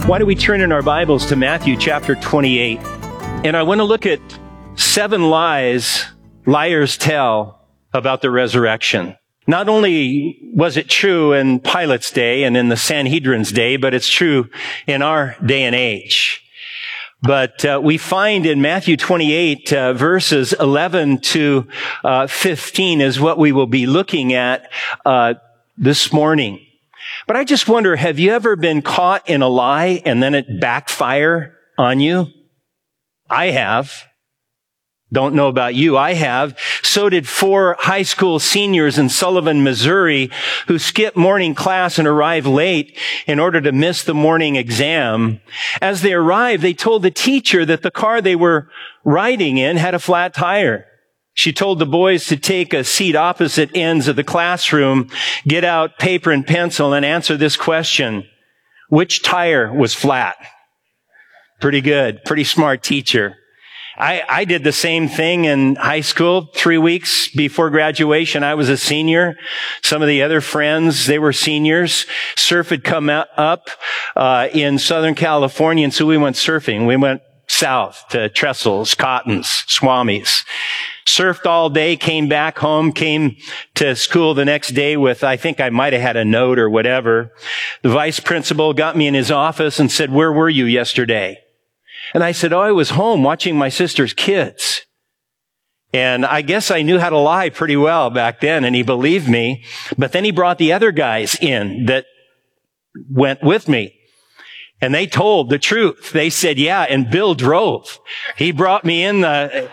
Why don't we turn in our Bibles to Matthew chapter 28? And I want to look at 7 lies liars tell about the resurrection. Not only was it true in Pilate's day and in the Sanhedrin's day, but it's true in our day and age. But we find in Matthew 28, verses 11 to 15 is what we will be looking at this morning. But I just wonder, have you ever been caught in a lie and then it backfire on you? I have. Don't know about you. I have. So did 4 high school seniors in Sullivan, Missouri, who skipped morning class and arrived late in order to miss the morning exam. As they arrived, they told the teacher that the car they were riding in had a flat tire. She told the boys to take a seat opposite ends of the classroom, get out paper and pencil, and answer this question: which tire was flat? Pretty good. Pretty smart teacher. I did the same thing in high school. 3 weeks before graduation, I was a senior. Some of the other friends, they were seniors. Surf had come up in Southern California, and so we went surfing. We went south to Trestles, Cottons, Swamis. Surfed all day, came back home, came to school the next day with, I think I might have had a note or whatever. The vice principal got me in his office and said, "Where were you yesterday?" And I said, "Oh, I was home watching my sister's kids." And I guess I knew how to lie pretty well back then, and he believed me. But then he brought the other guys in that went with me. And they told the truth. They said, "Yeah," and Bill drove. He brought me in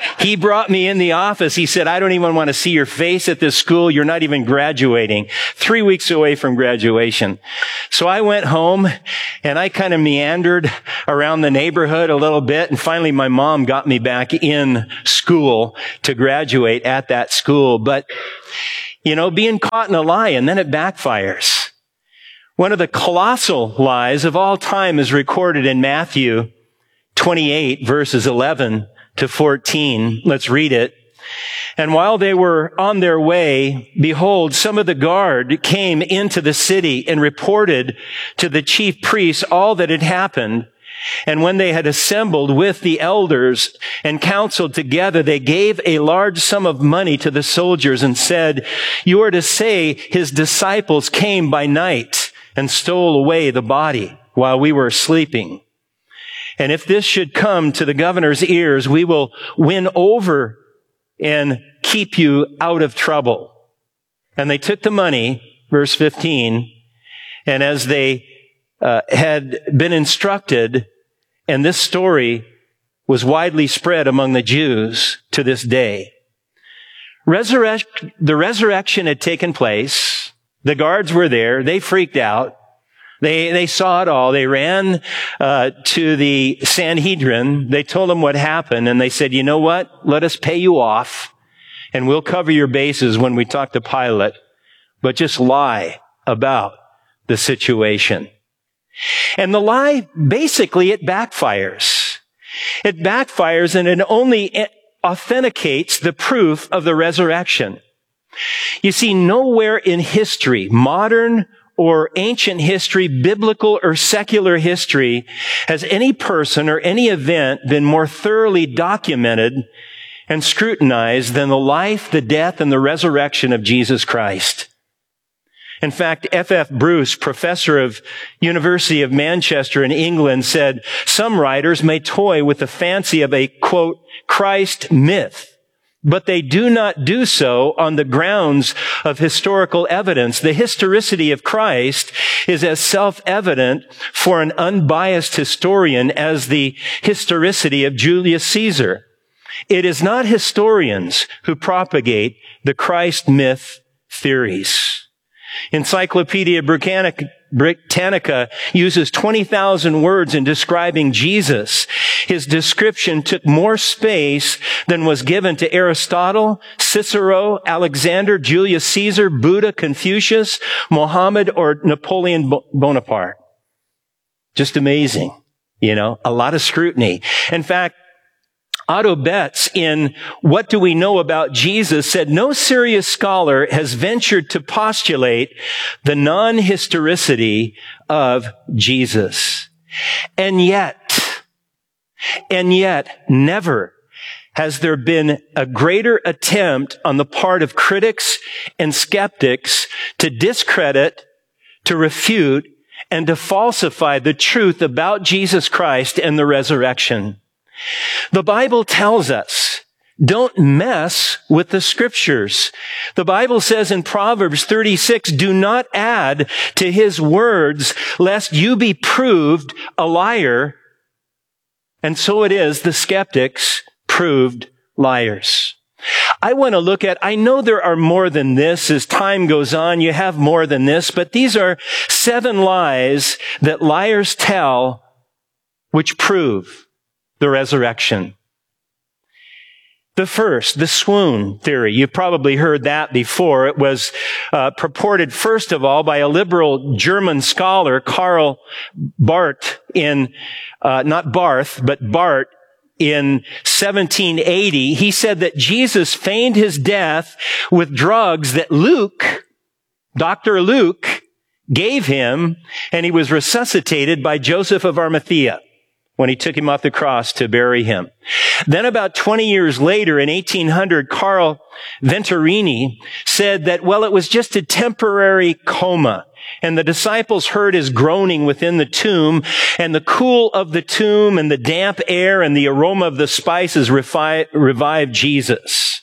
the office. He said, "I don't even want to see your face at this school. You're not even graduating." 3 weeks away from graduation. So I went home and I kind of meandered around the neighborhood a little bit. And finally my mom got me back in school to graduate at that school. But, being caught in a lie and then it backfires. One of the colossal lies of all time is recorded in Matthew 28, verses 11 to 14. Let's read it. "And while they were on their way, behold, some of the guard came into the city and reported to the chief priests all that had happened. And when they had assembled with the elders and counseled together, they gave a large sum of money to the soldiers and said, 'You are to say his disciples came by night and stole away the body while we were sleeping. And if this should come to the governor's ears, we will win over and keep you out of trouble.' And they took the money," verse 15, "and as they had been instructed," and this story was widely spread among the Jews to this day. The resurrection had taken place. The guards were there. They freaked out. They saw it all. They ran to the Sanhedrin. They told them what happened, and they said, "You know what? Let us pay you off, and we'll cover your bases when we talk to Pilate, but just lie about the situation." And the lie, basically, it backfires. It backfires, and it only authenticates the proof of the resurrection. You see, nowhere in history, modern or ancient history, biblical or secular history, has any person or any event been more thoroughly documented and scrutinized than the life, the death, and the resurrection of Jesus Christ. In fact, F.F. Bruce, professor of University of Manchester in England, said, "Some writers may toy with the fancy of a, quote, Christ myth, but they do not do so on the grounds of historical evidence. The historicity of Christ is as self-evident for an unbiased historian as the historicity of Julius Caesar. It is not historians who propagate the Christ myth theories." Encyclopedia Britannica uses 20,000 words in describing Jesus. His description took more space than was given to Aristotle, Cicero, Alexander, Julius Caesar, Buddha, Confucius, Muhammad, or Napoleon Bonaparte. Just amazing. A lot of scrutiny. In fact, Otto Betts, in What Do We Know About Jesus, said, "No serious scholar has ventured to postulate the non-historicity of Jesus." And yet, never has there been a greater attempt on the part of critics and skeptics to discredit, to refute, and to falsify the truth about Jesus Christ and the resurrection. The Bible tells us, don't mess with the scriptures. The Bible says in Proverbs 36, do not add to his words, lest you be proved a liar. And so it is, the skeptics proved liars. I want to look at, I know there are more than this. As time goes on, you have more than this, but these are 7 lies that liars tell which prove the resurrection. The first, the swoon theory. You've probably heard that before. It was purported, first of all, by a liberal German scholar, Karl Barth, not Barth, but Barth, in 1780. He said that Jesus feigned his death with drugs that Dr. Luke, gave him, and he was resuscitated by Joseph of Arimathea when he took him off the cross to bury him. Then about 20 years later, in 1800, Carl Venturini said that, well, it was just a temporary coma. And the disciples heard his groaning within the tomb, and the cool of the tomb and the damp air and the aroma of the spices revived Jesus.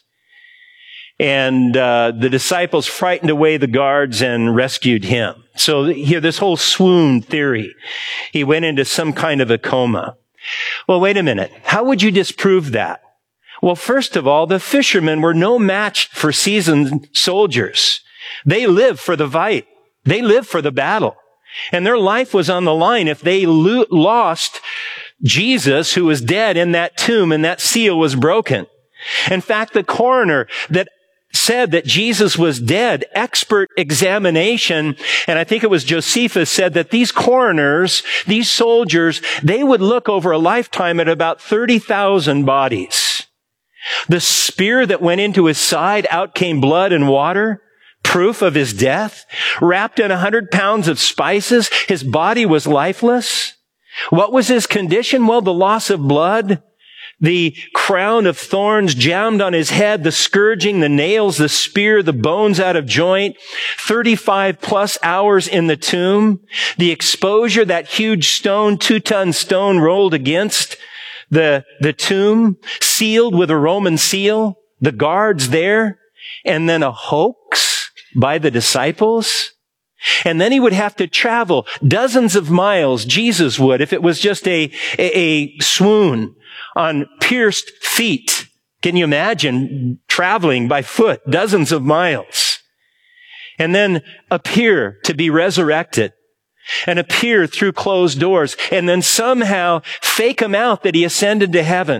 And the disciples frightened away the guards and rescued him. So here, this whole swoon theory, he went into some kind of a coma. Well, wait a minute. How would you disprove that? Well, first of all, the fishermen were no match for seasoned soldiers. They lived for the fight. They lived for the battle. And their life was on the line if they lost Jesus, who was dead in that tomb, and that seal was broken. In fact, the coroner that said that Jesus was dead, expert examination, and I think it was Josephus, said that these coroners, these soldiers, they would look over a lifetime at about 30,000 bodies. The spear that went into his side, out came blood and water, proof of his death. Wrapped in 100 pounds of spices, his body was lifeless. What was his condition? Well, the loss of blood, the crown of thorns jammed on his head, the scourging, the nails, the spear, the bones out of joint, 35 plus hours in the tomb, the exposure, that huge stone, 2-ton stone rolled against the tomb, sealed with a Roman seal, the guards there, and then a hoax by the disciples. And then he would have to travel dozens of miles, Jesus would, if it was just a swoon, on pierced feet. Can you imagine traveling by foot dozens of miles? And then appear to be resurrected and appear through closed doors and then somehow fake him out that he ascended to heaven.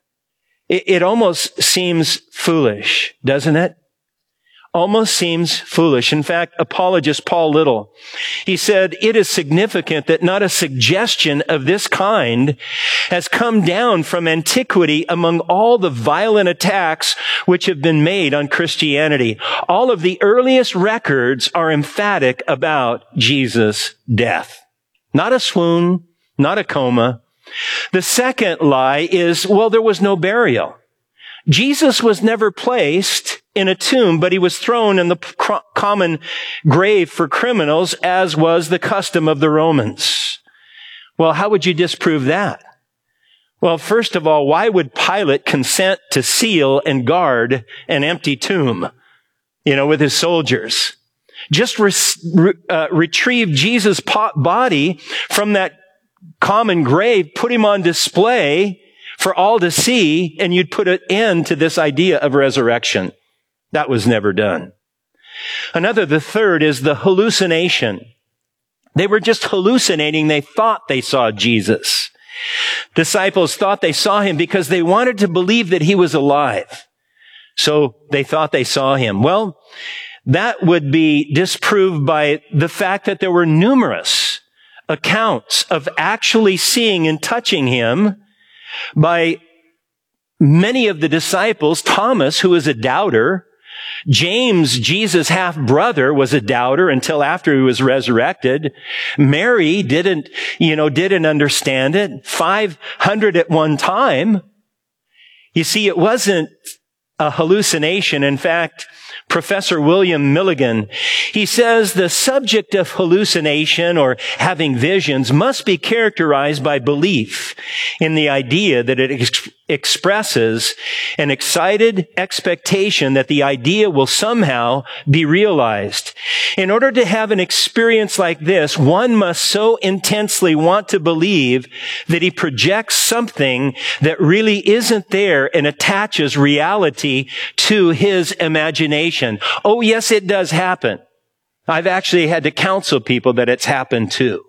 It almost seems foolish, doesn't it? Almost seems foolish. In fact, apologist Paul Little, he said, it is significant that not a suggestion of this kind has come down from antiquity among all the violent attacks which have been made on Christianity. All of the earliest records are emphatic about Jesus' death. Not a swoon, not a coma. The second lie is, well, there was no burial. Jesus was never placed in a tomb, but he was thrown in the common grave for criminals, as was the custom of the Romans. Well, how would you disprove that? Well, first of all, why would Pilate consent to seal and guard an empty tomb, with his soldiers? Just retrieve Jesus' body from that common grave, put him on display for all to see, and you'd put an end to this idea of resurrection. That was never done. The third is the hallucination. They were just hallucinating. They thought they saw Jesus. Disciples thought they saw him because they wanted to believe that he was alive. So they thought they saw him. Well, that would be disproved by the fact that there were numerous accounts of actually seeing and touching him by many of the disciples. Thomas, who is a doubter, James, Jesus' half-brother, was a doubter until after he was resurrected. Mary didn't understand it. 500 at one time. You see, it wasn't a hallucination. In fact, Professor William Milligan, he says the subject of hallucination or having visions must be characterized by belief in the idea that it expresses an excited expectation that the idea will somehow be realized. In order to have an experience like this, one must so intensely want to believe that he projects something that really isn't there and attaches reality to his imagination. Oh, yes, it does happen. I've actually had to counsel people that it's happened too.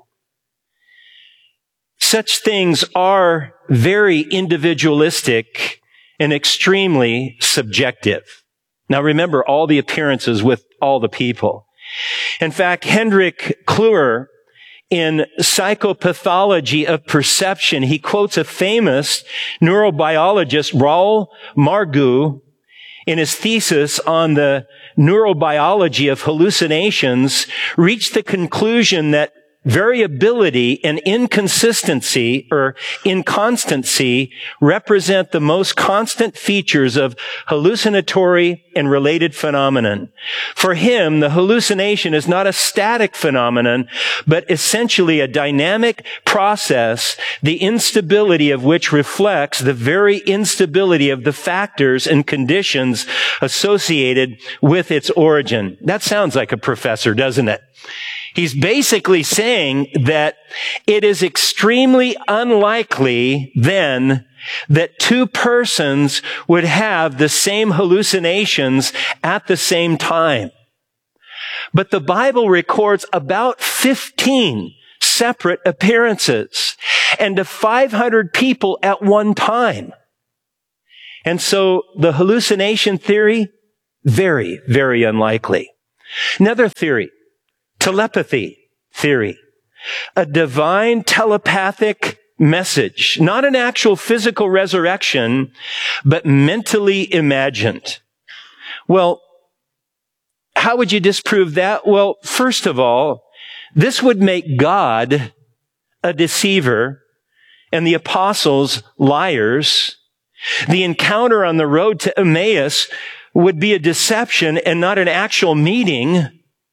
Such things are very individualistic and extremely subjective. Now remember, all the appearances with all the people. In fact, Hendrik Kluwer, in Psychopathology of Perception, he quotes a famous neurobiologist, Raoul Margou, in his thesis on the neurobiology of hallucinations, reached the conclusion that variability and inconsistency or inconstancy represent the most constant features of hallucinatory and related phenomenon. For him, the hallucination is not a static phenomenon, but essentially a dynamic process, the instability of which reflects the very instability of the factors and conditions associated with its origin. That sounds like a professor, doesn't it? He's basically saying that it is extremely unlikely then that two persons would have the same hallucinations at the same time. But the Bible records about 15 separate appearances and to 500 people at one time. And so the hallucination theory, very, very unlikely. Another theory, telepathy theory. A divine telepathic message. Not an actual physical resurrection, but mentally imagined. Well, how would you disprove that? Well, first of all, this would make God a deceiver and the apostles liars. The encounter on the road to Emmaus would be a deception and not an actual meeting.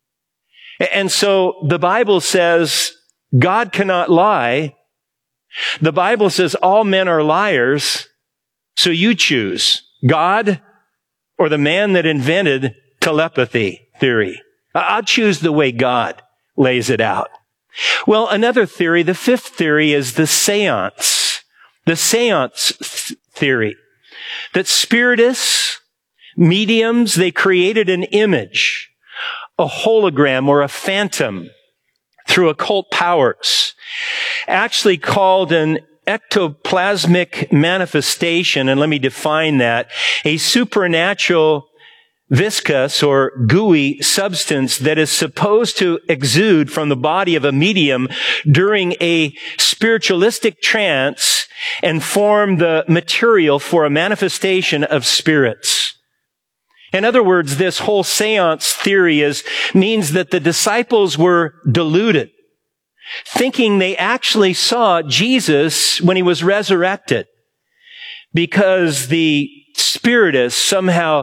And so the Bible says God cannot lie. The Bible says all men are liars. So you choose God or the man that invented telepathy theory. I'll choose the way God lays it out. Well, another theory, the fifth theory, is the seance. The seance theory. That spiritists, mediums, they created an image, a hologram or a phantom through occult powers, actually called an ectoplasmic manifestation. And let me define that. A supernatural viscous or gooey substance that is supposed to exude from the body of a medium during a spiritualistic trance and form the material for a manifestation of spirits. In other words, this whole seance theory means that the disciples were deluded, thinking they actually saw Jesus when he was resurrected, because the spiritists somehow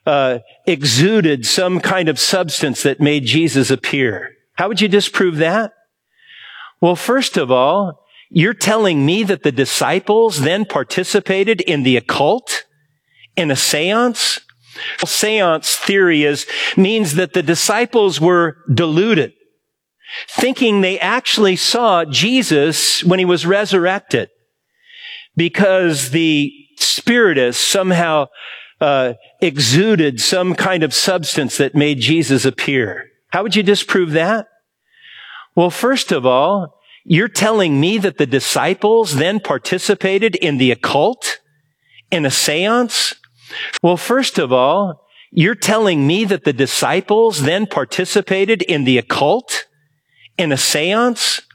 exuded some kind of substance that made Jesus appear. How would you disprove that? Well, first of all, you're telling me that the disciples then participated in the occult, in a seance? Seance theory means that the disciples were deluded, thinking they actually saw Jesus when he was resurrected, because the spiritists somehow exuded some kind of substance that made Jesus appear. How would you disprove that? Well, first of all, you're telling me that the disciples then participated in the occult, in a seance? Well, first of all, you're telling me that the disciples then participated in the occult, in a seance?